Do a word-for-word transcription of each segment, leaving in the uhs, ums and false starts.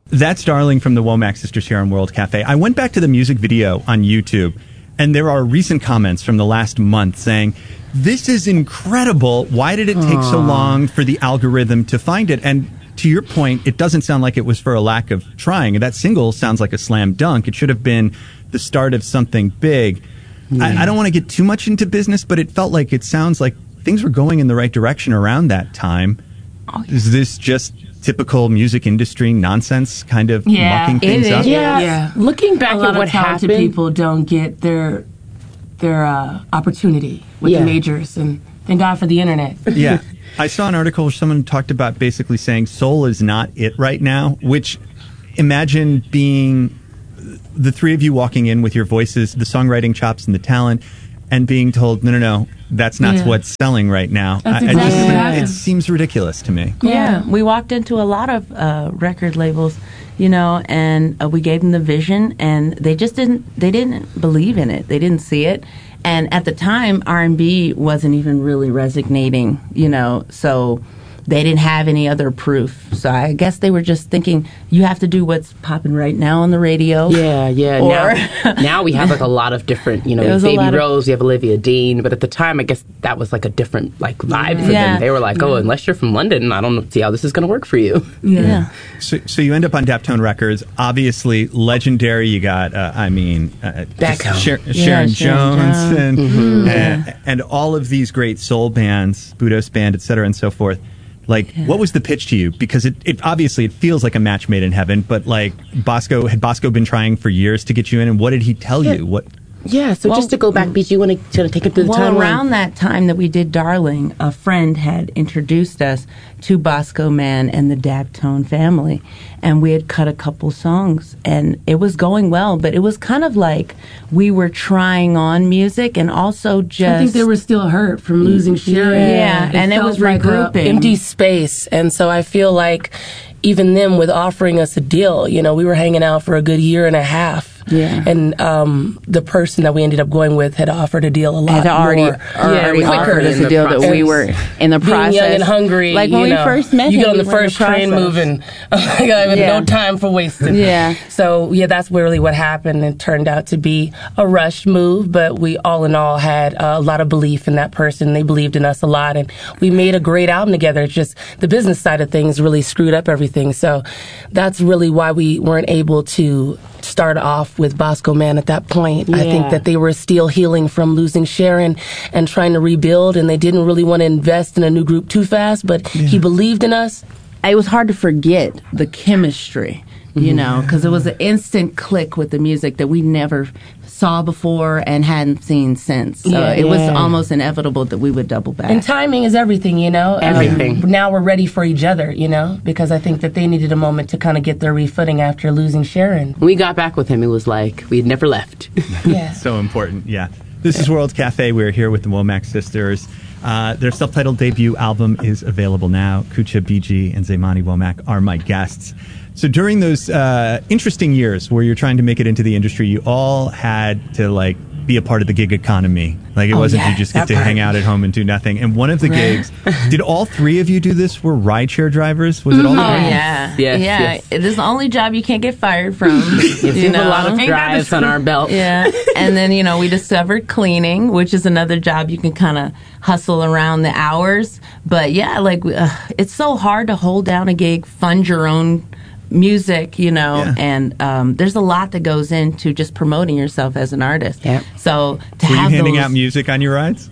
That's Darling from the Womack Sisters here on World Cafe. I went back to the music video on YouTube, and there are recent comments from the last month saying, this is incredible. Why did it take Aww. so long for the algorithm to find it? And to your point, it doesn't sound like it was for a lack of trying. That single sounds like a slam dunk. It should have been the start of something big. Yeah. I, I don't want to get too much into business, but it felt like it sounds like things were going in the right direction around that time. Oh, yeah. Is this just typical music industry nonsense, kind of yeah, mucking things up? Yeah, yeah. Looking back a lot at what of talented happened, people don't get their their uh, opportunity with yeah. the majors, and thank God for the internet. Yeah, I saw an article where someone talked about basically saying soul is not it right now. Which, imagine being the three of you walking in with your voices, the songwriting chops, and the talent, and being told, no, no, no, that's not yeah. what's selling right now. That's I, exactly I just, what happened. It seems ridiculous to me. Yeah, yeah. We walked into a lot of uh, record labels, you know, and uh, we gave them the vision, and they just didn't, they didn't believe in it. They didn't see it. And at the time, R and B wasn't even really resonating, you know, so they didn't have any other proof. So I guess they were just thinking, you have to do what's popping right now on the radio. Yeah, yeah. Or now, now we have like a lot of different, you know, Baby Rose, of, we have Olivia Dean. But at the time, I guess that was like a different like vibe for yeah. them. They were like, oh, yeah. unless you're from London, I don't see how this is going to work for you. Yeah. yeah. So, so you end up on Daptone Records, obviously legendary. You got, uh, I mean, uh, Sher- yeah, Sharon, Sharon Jones, Jones. And, Mm-hmm. and, yeah. and all of these great soul bands, Budos Band, et cetera, and so forth. Like, yeah. what was the pitch to you? Because it, it obviously it feels like a match made in heaven, but like Bosco, had Bosco been trying for years to get you in, and what did he tell yeah. you? What? Yeah, so well, just to go back, B G, you want to, to take it to the well, timeline? Well, around that time that we did Darling, a friend had introduced us to Bosco Mann and the Daptone family, and we had cut a couple songs, and it was going well, but it was kind of like we were trying on music, and also just... I think they were still hurt from losing Sharon. Yeah, it and it was like regrouping. Empty space, and so I feel like even them with offering us a deal, you know, we were hanging out for a good year and a half. Yeah. And um, the person that we ended up going with had offered a deal a lot had already, more. already yeah, offered us a deal process. that we were in the process. Being young and hungry. Like when you we know, first met you him, get on the we first the train moving. I have yeah. no time for wasting. Yeah. So, yeah, that's really what happened. It turned out to be a rushed move, but we all in all had a lot of belief in that person. They believed in us a lot, and we made a great album together. It's just the business side of things really screwed up everything. So that's really why we weren't able to start off with Bosco Mann at that point. Yeah. I think that they were still healing from losing Sharon and trying to rebuild, and they didn't really want to invest in a new group too fast, but yeah. he believed in us. It was hard to forget the chemistry, you mm-hmm. know, because it was an instant click with the music that we never saw before and hadn't seen since. So yeah, it yeah. was almost inevitable that we would double back. And timing is everything, you know? Everything. Um, now we're ready for each other, you know? Because I think that they needed a moment to kind of get their refooting after losing Sharon. When we got back with him, it was like we had never left. yeah. So important, yeah. This is World Cafe. We're here with the Womack Sisters. Uh, their self-titled debut album is available now. Kucha, B G, and Zaymani Womack are my guests. So during those uh, interesting years where you're trying to make it into the industry, you all had to like be a part of the gig economy. Like it oh, wasn't yeah, you just get to part. hang out at home and do nothing. And one of the gigs, did all three of you do this? Were rideshare drivers? Was it all? Oh three? yeah, yes, yeah. yes. It is the only job you can't get fired from. you you know, a lot of drives on our belt. Yeah, and then you know we discovered cleaning, which is another job you can kind of hustle around the hours. But yeah, like uh, it's so hard to hold down a gig, fund your own music, you know, yeah. and um, there's a lot that goes into just promoting yourself as an artist. Yep. So to Were have you handing those, out music on your rides?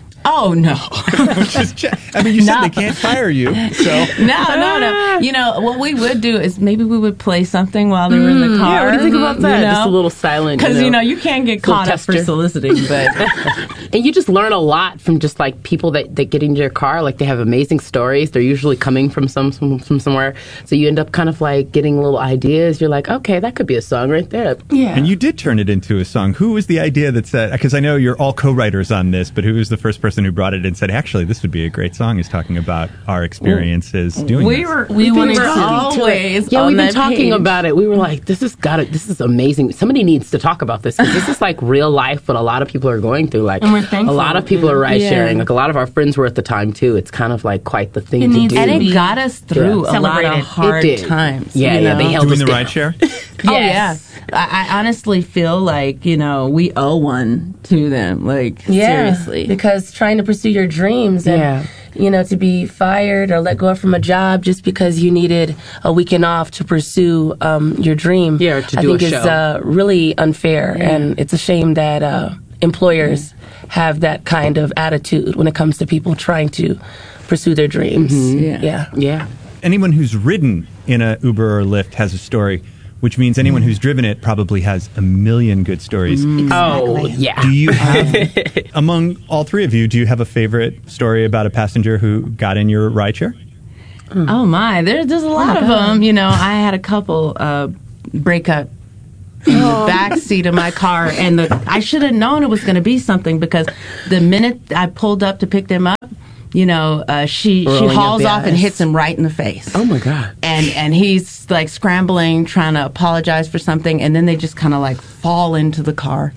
Oh no! Just check. I mean, you said No. they can't fire you, so No, no, no. You know what we would do is maybe we would play something while they were in the car. Yeah, what do you think about that? You know? Just a little silent. Because you know, you know you can't get caught up for tester. soliciting, but and you just learn a lot from just like people that, that get into your car. Like they have amazing stories. They're usually coming from some, some from somewhere. So you end up kind of like getting little ideas. You're like, okay, that could be a song right there. yeah. And you did turn it into a song. Who was the idea that said? Because I know you're all co-writers on this, but who was the first person person who brought it and said, actually, this would be a great song, is talking about our experiences doing we this. were We we wanted were to- always Yeah, on we've been that talking page. about it. We were like, this has got it. This is amazing. Somebody needs to talk about this because this is like real life what a lot of people are going through. Like And we're a thankful, lot of people are ride Yeah. sharing. Like a lot of our friends were at the time too. It's kind of like quite the thing It to needs do. to and be it got us through Yeah. a lot of Celebrated. hard It did. times. Yeah, you yeah, know? they held Doing us the down. ride share? Oh Yes. yeah, I, I honestly feel like you know we owe one to them. Like Yeah, seriously, because trying to pursue your dreams and Yeah. you know to be fired or let go from a job just because you needed a weekend off to pursue um, your dream, Yeah, or to I do think a is show. uh, really unfair, and it's a shame that uh, employers have that kind of attitude when it comes to people trying to pursue their dreams. Yeah. yeah. Yeah. Anyone who's ridden in a Uber or Lyft has a story, which means anyone who's driven it probably has a million good stories. Oh, yeah. Do you have, among all three of you, do you have a favorite story about a passenger who got in your rideshare? oh my, there's there's a lot of them. You know, I had a couple uh, break up in the back seat of my car, and the I should have known it was going to be something because the minute I pulled up to pick them up, you know, uh, she Rolling she up hauls the off and eyes. hits him right in the face. Oh my God. and and he's like scrambling, trying to apologize for something, and then they just kind of like fall into the car.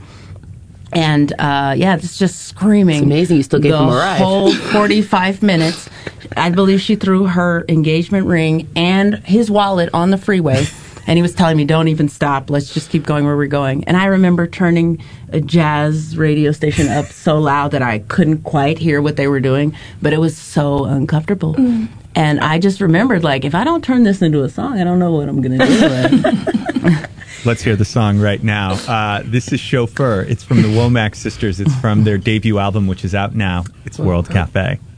And uh, yeah, it's just screaming. It's amazing you still gave the him a ride. whole forty-five minutes. I believe she threw her engagement ring and his wallet on the freeway. And he was telling me, don't even stop. Let's just keep going where we're going. And I remember turning a jazz radio station up so loud that I couldn't quite hear what they were doing, but it was so uncomfortable. Mm. And I just remembered, like, if I don't turn this into a song, I don't know what I'm going to do with it. Let's hear the song right now. Uh, this is Chauffeur. It's from the Womack Sisters. It's from their debut album, which is out now. It's World Cafe.